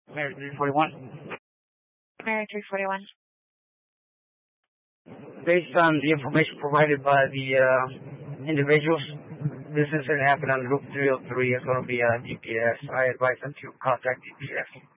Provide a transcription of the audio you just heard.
Mary 341. Mary 341. Based on the information provided by the individuals, this incident happened on Loop 303. It's going to be GPS. I advise them to contact GPS.